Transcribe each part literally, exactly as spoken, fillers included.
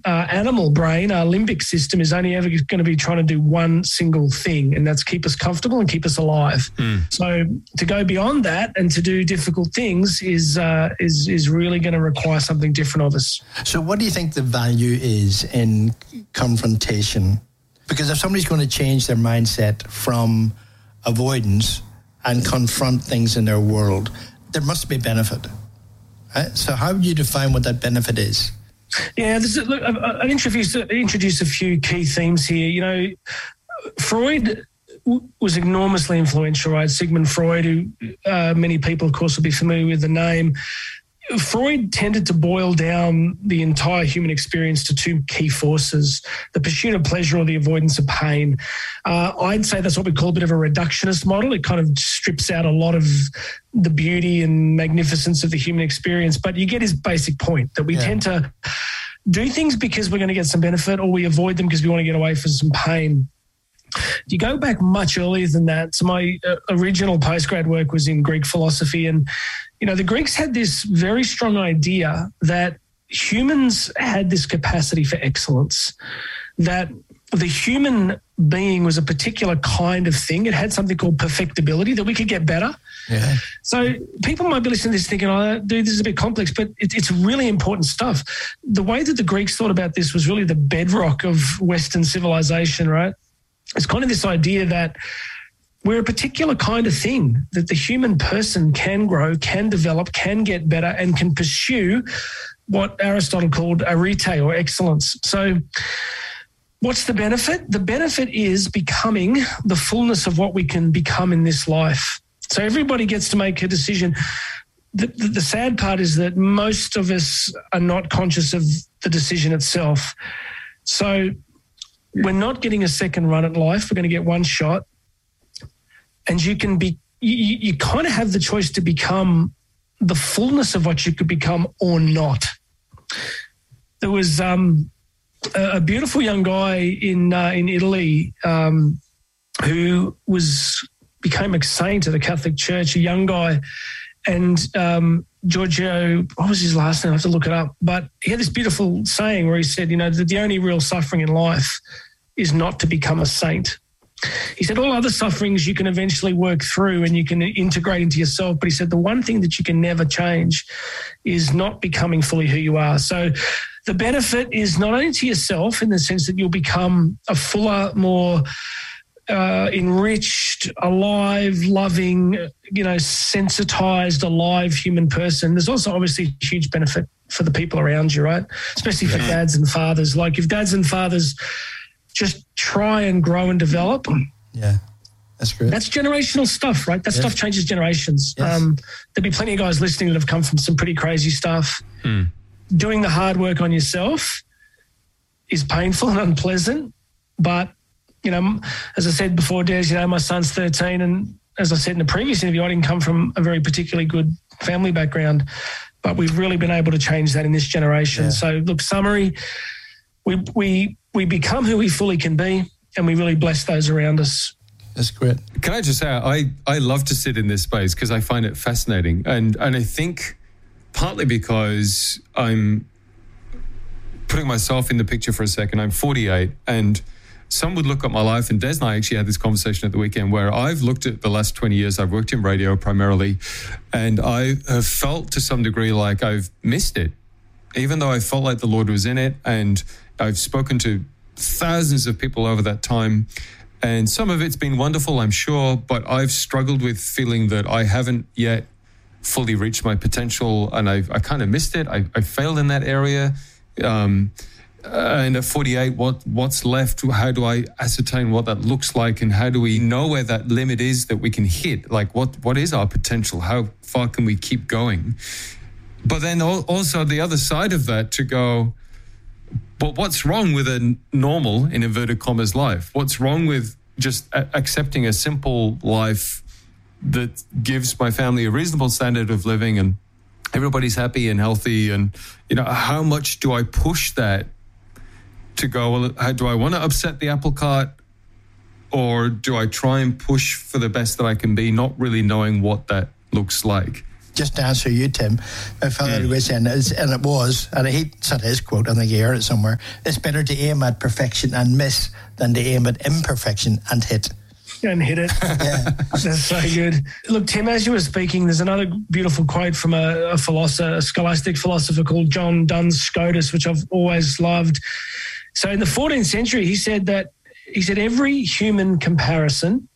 uh, animal brain, our limbic system, is only ever going to be trying to do one single thing, and that's keep us comfortable and keep us alive. Mm. So to go beyond that and to do difficult things is uh, is is really going to require something different of us. So what do you think the value is in confrontation? Because if somebody's going to change their mindset from avoidance and confront things in their world, there must be benefit. Right? So how do you define what that benefit is? Yeah, this is, look, I'll introduce, introduce a few key themes here. You know, Freud was enormously influential, right? Sigmund Freud, who uh, many people, of course, will be familiar with the name. Freud tended to boil down the entire human experience to two key forces, the pursuit of pleasure or the avoidance of pain. Uh, I'd say that's what we call a bit of a reductionist model. It kind of strips out a lot of the beauty and magnificence of the human experience, but you get his basic point, that we yeah. tend to do things because we're going to get some benefit, or we avoid them because we want to get away from some pain. You go back much earlier than that. So my uh, original postgrad work was in Greek philosophy, and you know, the Greeks had this very strong idea that humans had this capacity for excellence, that the human being was a particular kind of thing. It had something called perfectibility, that we could get better. Yeah. So people might be listening to this thinking, oh, dude, this is a bit complex, but it, it's really important stuff. The way that the Greeks thought about this was really the bedrock of Western civilization, right? It's kind of this idea that we're a particular kind of thing, that the human person can grow, can develop, can get better, and can pursue what Aristotle called arete, or excellence. So what's the benefit? The benefit is becoming the fullness of what we can become in this life. So everybody gets to make a decision. The, the, the sad part is that most of us are not conscious of the decision itself. So we're not getting a second run at life. We're going to get one shot. And you can be, you, you kind of have the choice to become the fullness of what you could become or not. There was um, a, a beautiful young guy in uh, in Italy um, who was became a saint of the Catholic Church, a young guy. And um, Giorgio, what was his last name? I have to look it up. But he had this beautiful saying where he said, you know, that the only real suffering in life is not to become a saint. He said all other sufferings you can eventually work through and you can integrate into yourself. But he said the one thing that you can never change is not becoming fully who you are. So the benefit is not only to yourself in the sense that you'll become a fuller, more uh, enriched, alive, loving, you know, sensitized, alive human person. There's also obviously a huge benefit for the people around you, right? Especially for dads and fathers. Like if dads and fathers just try and grow and develop. Yeah, that's great. That's generational stuff, right? That yes. stuff changes generations. Yes. Um, there'll be plenty of guys listening that have come from some pretty crazy stuff. Hmm. Doing the hard work on yourself is painful and unpleasant. But, you know, as I said before, Des, you know, my son's thirteen. And as I said in the previous interview, I didn't come from a very particularly good family background. But we've really been able to change that in this generation. Yeah. So, look, summary, we we... we become who we fully can be, and we really bless those around us. That's great. Can I just say, I, I love to sit in this space because I find it fascinating. And, and I think partly because I'm putting myself in the picture for a second. I'm forty-eight, and some would look at my life, and Des and I actually had this conversation at the weekend where I've looked at the last twenty years. I've worked in radio primarily, and I have felt to some degree like I've missed it, even though I felt like the Lord was in it. And I've spoken to thousands of people over that time, and some of it's been wonderful, I'm sure, but I've struggled with feeling that I haven't yet fully reached my potential, and I've, I kind of missed it. I, I failed in that area. Um, and at forty-eight, what what's left? How do I ascertain what that looks like, and how do we know where that limit is that we can hit? Like, what what is our potential? How far can we keep going? But then also the other side of that, to go, but what's wrong with a normal, in inverted commas, life? What's wrong with just a- accepting a simple life that gives my family a reasonable standard of living and everybody's happy and healthy? And, you know, how much do I push that to go, well, how, do I want to upset the apple cart, or do I try and push for the best that I can be, not really knowing what that looks like? just to answer you, Tim, my father mm. was saying, and it was, and he said his quote, I think he heard it somewhere, it's better to aim at perfection and miss than to aim at imperfection and hit. And hit it. Yeah. That's so good. Look, Tim, as you were speaking, there's another beautiful quote from a, a philosopher, a scholastic philosopher called John Duns Scotus, which I've always loved. So in the fourteenth century, he said that, he said, every human comparison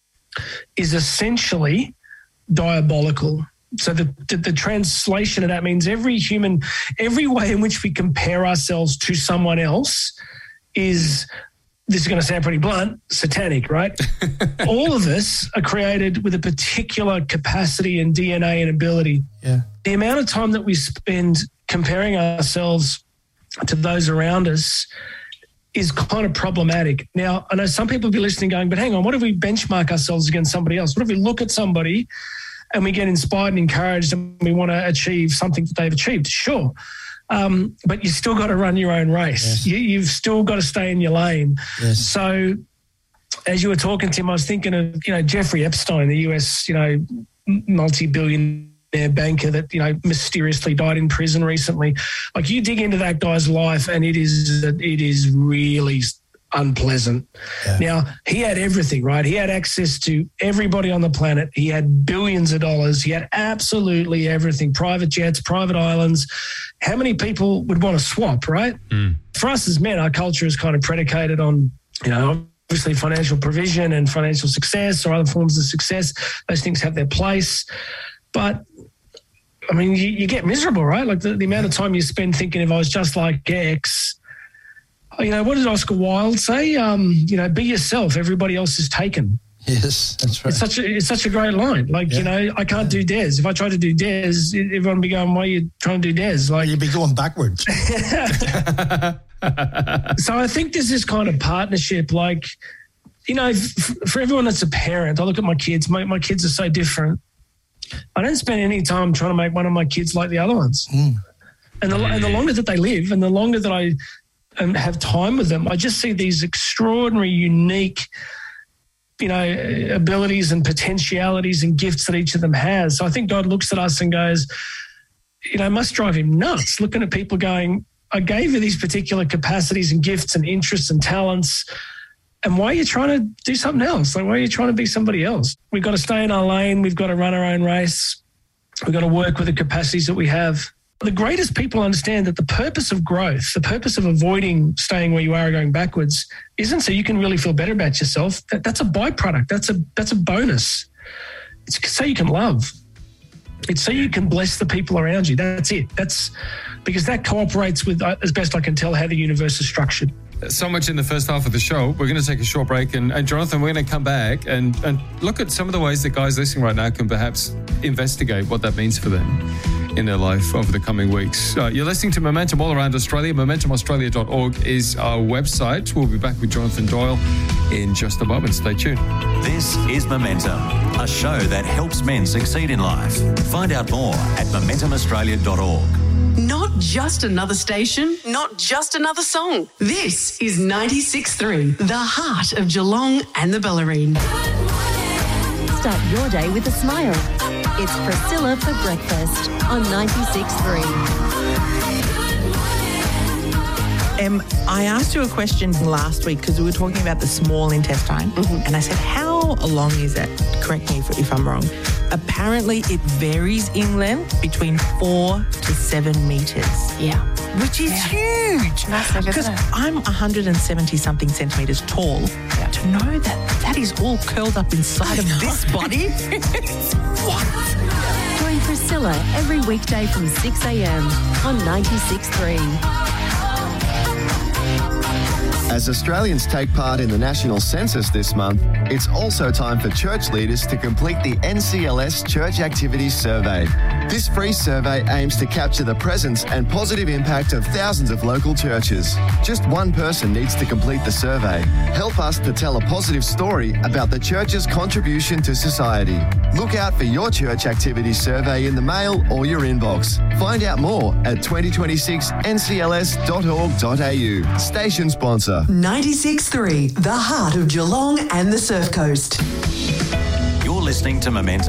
is essentially diabolical. So the, the, the translation of that means every human, every way in which we compare ourselves to someone else is, this is going to sound pretty blunt, satanic, right? All of us are created with a particular capacity and D N A and ability. Yeah. The amount of time that we spend comparing ourselves to those around us is kind of problematic. Now, I know some people will be listening going, but hang on, what if we benchmark ourselves against somebody else? What if we look at somebody and we get inspired and encouraged and we want to achieve something that they've achieved? Sure. Um, but you still got to run your own race. Yes. You, you've still got to stay in your lane. Yes. So as you were talking, Tim, I was thinking of, you know, Jeffrey Epstein, the U S, you know, multi-billionaire banker that, you know, mysteriously died in prison recently. Like, you dig into that guy's life and it is, it is really unpleasant. Yeah. Now, he had everything, right? He had access to everybody on the planet. He had billions of dollars. He had absolutely everything, private jets, private islands. How many people would want to swap, right? Mm. For us as men, our culture is kind of predicated on, you know, obviously financial provision and financial success or other forms of success. Those things have their place. But, I mean, you, you get miserable, right? Like the, the amount of time you spend thinking, if I was just like X, you know, what did Oscar Wilde say? Um, you know, be yourself. Everybody else is taken. Yes, that's right. It's such a, it's such a great line. Like, yeah. you know, I can't do Des. If I try to do Des, everyone would be going, why are you trying to do Des? Like, you'd be going backwards. So I think there's this kind of partnership. Like, you know, f- for everyone that's a parent, I look at my kids. My, my kids are so different. I don't spend any time trying to make one of my kids like the other ones. Mm. And, the, and the longer that they live and the longer that I and have time with them, I just see these extraordinary, unique, you know, abilities and potentialities and gifts that each of them has. So I think God looks at us and goes, you know, it must drive him nuts looking at people going, I gave you these particular capacities and gifts and interests and talents, and why are you trying to do something else? Like, why are you trying to be somebody else? We've got to stay in our lane. We've got to run our own race. We've got to work with the capacities that we have. The greatest people understand that the purpose of growth, the purpose of avoiding staying where you are or going backwards, isn't so you can really feel better about yourself. That, that's a byproduct. That's a that's a bonus. It's so you can love. It's so you can bless the people around you. That's it. That's because that cooperates with, uh, as best I can tell, how the universe is structured. So much in the first half of the show. We're going to take a short break. And, and Jonathan, we're going to come back and, and look at some of the ways that guys listening right now can perhaps investigate what that means for them in their life over the coming weeks. Uh, you're listening to Momentum all around Australia. momentum australia dot org is our website. We'll be back with Jonathan Doyle in just a moment. Stay tuned. This is Momentum, a show that helps men succeed in life. Find out more at momentum australia dot org. Not just another station, not just another song. This is ninety-six point three, the heart of Geelong and the Bellarine. Start your day with a smile. It's Priscilla for breakfast on ninety-six point three. Um, I asked you a question last week because we were talking about the small intestine, mm-hmm. and I said, how long is it? Correct me if, if I'm wrong. Apparently, it varies in length between four to seven metres. Yeah. Which is yeah. huge. Massive, because I'm one hundred seventy something centimetres tall. Yeah. To know that that is all curled up inside of this body. What? Join Priscilla every weekday from six a.m. on ninety-six point three. As Australians take part in the national census this month, it's also time for church leaders to complete the N C L S Church Activities Survey. This free survey aims to capture the presence and positive impact of thousands of local churches. Just one person needs to complete the survey. Help us to tell a positive story about the church's contribution to society. Look out for your church activities survey in the mail or your inbox. Find out more at twenty twenty-six n c l s dot org dot a u. Station sponsor. ninety-six point three, the heart of Geelong and the Surf Coast. You're listening to Momentum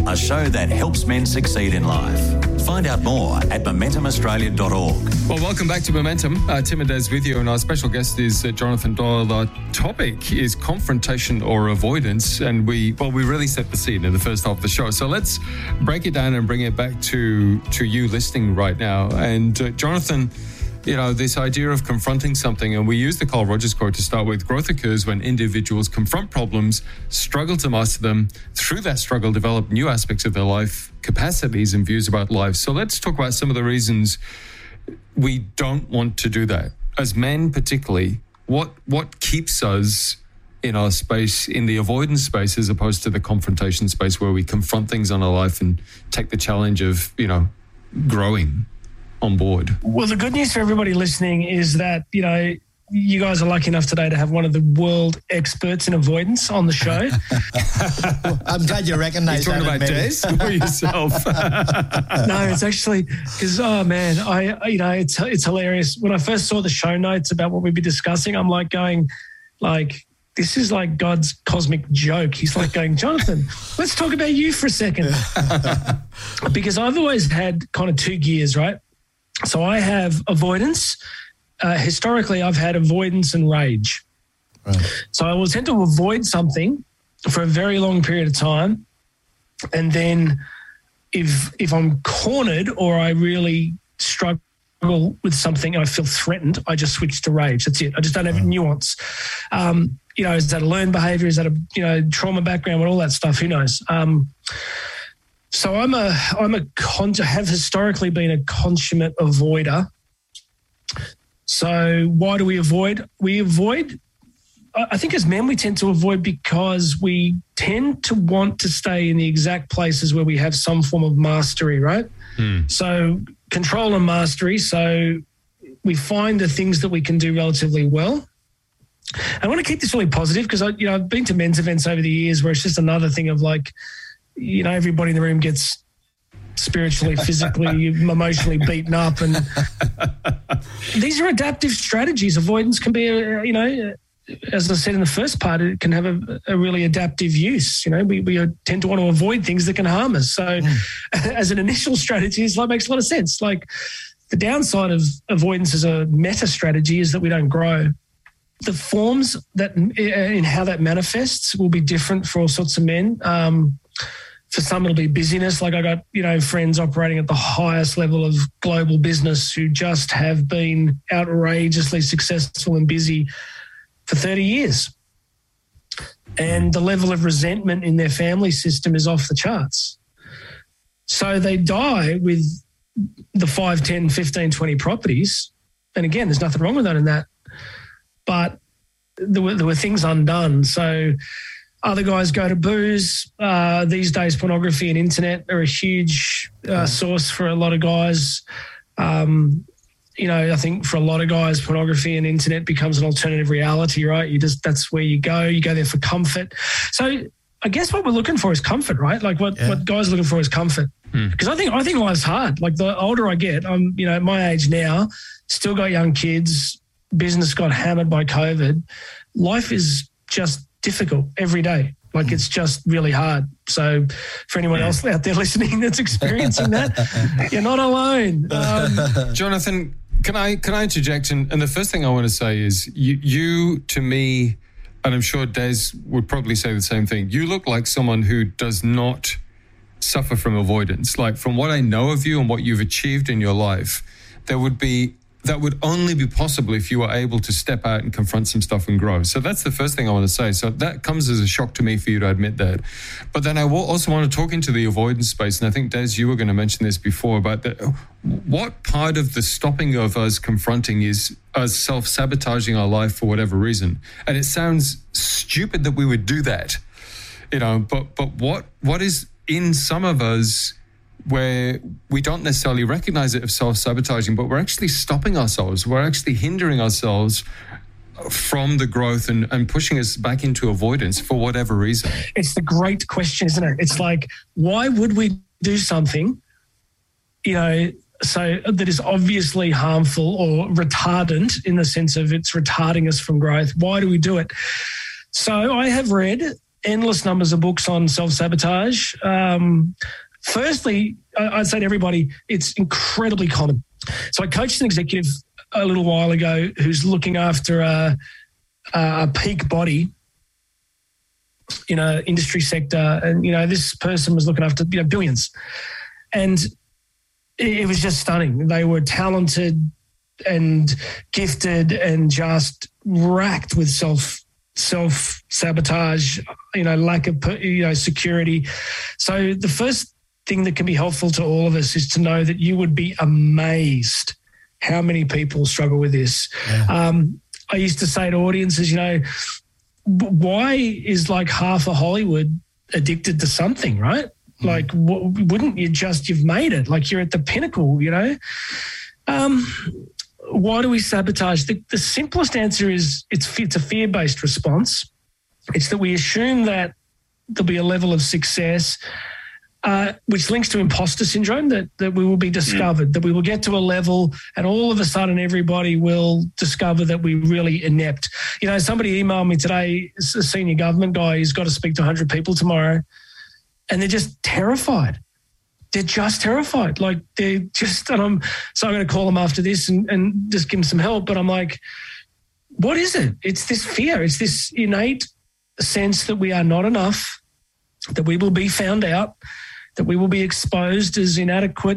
a show that helps men succeed in life. Find out more at momentum australia dot org. Well, welcome back to Momentum. Uh, Tim and Des with you, and our special guest is uh, Jonathan Doyle. Our topic is confrontation or avoidance, and we, well, we really set the scene in the first half of the show. So let's break it down and bring it back to, to you listening right now. And uh, Jonathan, you know, this idea of confronting something, and we use the Carl Rogers quote to start with: growth occurs when individuals confront problems, struggle to master them, through that struggle develop new aspects of their life, capacities and views about life. So let's talk about some of the reasons we don't want to do that. As men particularly, what what keeps us in our space, in the avoidance space, as opposed to the confrontation space where we confront things on our life and take the challenge of, you know, growing on board? Well, the good news for everybody listening is that, you know, you guys are lucky enough today to have one of the world experts in avoidance on the show. I'm glad you recognise that. You're talking about Des or yourself? No, it's actually because, oh man, I, you know, it's it's hilarious. When I first saw the show notes about what we'd be discussing, I'm like going, like, this is like God's cosmic joke. He's like going, Jonathan, let's talk about you for a second. Because I've always had kind of two gears, right? So I have avoidance. Uh, historically, I've had avoidance and rage. Right. So I will tend to avoid something for a very long period of time. And then if if I'm cornered or I really struggle with something and I feel threatened, I just switch to rage. That's it. I just don't have right. nuance. Um, you know, is that a learned behaviour? Is that a, you know, trauma background and all that stuff? Who knows? Um, so I'm a, I'm a, con- have historically been a consummate avoider. So why do we avoid? We avoid, I think as men we tend to avoid because we tend to want to stay in the exact places where we have some form of mastery, right? Hmm. So control and mastery. So we find the things that we can do relatively well. I want to keep this really positive because I, you know, I've been to men's events over the years where it's just another thing of like, you know, everybody in the room gets spiritually, physically, emotionally beaten up. And these are adaptive strategies. Avoidance can be, a, you know, as I said in the first part, it can have a, a really adaptive use. You know, we, we tend to want to avoid things that can harm us. So mm. as an initial strategy, it's like, makes a lot of sense. Like the downside of avoidance as a meta strategy is that we don't grow. The forms that in how that manifests will be different for all sorts of men. Um, For some, it'll be busyness. Like I got, you know, friends operating at the highest level of global business who just have been outrageously successful and busy for thirty years. And the level of resentment in their family system is off the charts. So they die with the five, ten, fifteen, twenty properties. And again, there's nothing wrong with that in that. But there were, there were things undone. So other guys go to booze. Uh, these days, pornography and internet are a huge uh, source for a lot of guys. Um, you know, I think for a lot of guys, pornography and internet becomes an alternative reality, right? You just, that's where you go. You go there for comfort. So I guess what we're looking for is comfort, right? Like what, yeah. what guys are looking for is comfort. Because hmm. I think I think life's hard. Like the older I get, I'm, you know, at my age now, still got young kids, business got hammered by COVID. Life is just difficult every day. Like it's just really hard. So for anyone yeah. else out there listening that's experiencing that, you're not alone. Um, Jonathan, can I can I interject? And, and the first thing I want to say is you, you, to me, and I'm sure Des would probably say the same thing, you look like someone who does not suffer from avoidance. Like from what I know of you and what you've achieved in your life, there would be that would only be possible if you were able to step out and confront some stuff and grow. So that's the first thing I want to say. So that comes as a shock to me for you to admit that. But then I also want to talk into the avoidance space. And I think, Des, you were going to mention this before about that. What part of the stopping of us confronting is us self-sabotaging our life for whatever reason? And it sounds stupid that we would do that, you know, but but what what is in some of us where we don't necessarily recognize it of self-sabotaging, but we're actually stopping ourselves. We're actually hindering ourselves from the growth and, and pushing us back into avoidance for whatever reason. It's the great question, isn't it? It's like, why would we do something, you know, so that is obviously harmful or retardant in the sense of it's retarding us from growth? Why do we do it? So I have read endless numbers of books on self-sabotage. Um, firstly, I'd say to everybody, it's incredibly common. So I coached an executive a little while ago who's looking after a, a peak body in an industry sector. And, you know, this person was looking after, you know, billions. And it was just stunning. They were talented and gifted and just racked with self self sabotage, you know, lack of, you know, security. So the first thing that can be helpful to all of us is to know that you would be amazed how many people struggle with this. Yeah. Um, I used to say to audiences, you know, why is like half of Hollywood addicted to something, right? Mm. Like, w- wouldn't you just, you've made it, like you're at the pinnacle, you know? Um, why do we sabotage? The, the simplest answer is it's, it's a fear-based response. It's that we assume that there'll be a level of success, uh, which links to imposter syndrome, that, that we will be discovered, mm. that we will get to a level and all of a sudden everybody will discover that we're really inept. You know, somebody emailed me today, a senior government guy, he's got to speak to one hundred people tomorrow, and they're just terrified. They're just terrified. Like they're just, and I'm, so I'm going to call them after this and, and just give them some help. But I'm like, what is it? It's this fear. It's this innate sense that we are not enough, that we will be found out, that we will be exposed as inadequate,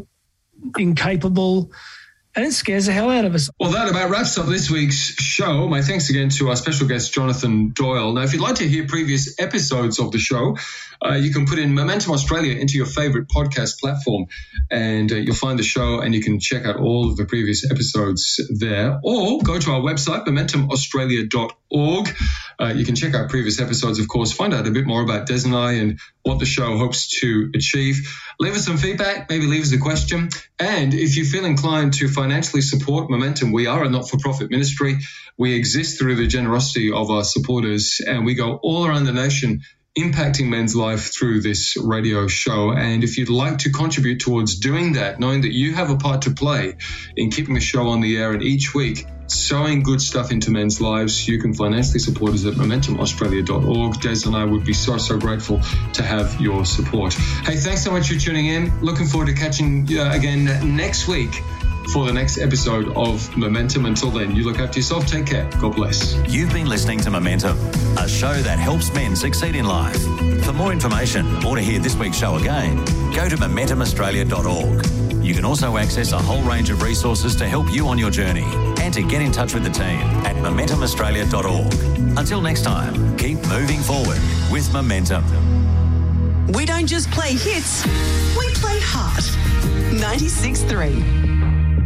incapable, and it scares the hell out of us. Well, that about wraps up this week's show. My thanks again to our special guest, Jonathan Doyle. Now, if you'd like to hear previous episodes of the show, uh, you can put in Momentum Australia into your favourite podcast platform, and uh, you'll find the show and you can check out all of the previous episodes there. Or go to our website, momentum australia dot org. Uh, you can check out previous episodes, of course, find out a bit more about Des and I and what the show hopes to achieve. Leave us some feedback, maybe leave us a question. And if you feel inclined to financially support Momentum, we are a not-for-profit ministry. We exist through the generosity of our supporters, and we go all around the nation impacting men's life through this radio show. And if you'd like to contribute towards doing that, knowing that you have a part to play in keeping the show on the air and each week sowing good stuff into men's lives, you can financially support us at momentum australia dot org. Des and I would be so, so grateful to have your support. Hey, thanks so much for tuning in. Looking forward to catching you again next week for the next episode of Momentum. Until then, you look after yourself. Take care. God bless. You've been listening to Momentum, a show that helps men succeed in life. For more information or to hear this week's show again, go to momentum australia dot org. You can also access a whole range of resources to help you on your journey and to get in touch with the team at momentum australia dot org. Until next time, keep moving forward with Momentum. We don't just play hits, we play heart. ninety-six point three